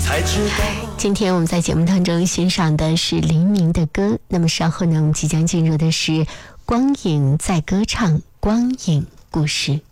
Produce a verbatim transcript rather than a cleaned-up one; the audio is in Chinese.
才知道。 今天我们在节目当中欣赏的是黎明的歌，那么稍后呢，我们即将进入的是光影在歌唱，光影故事。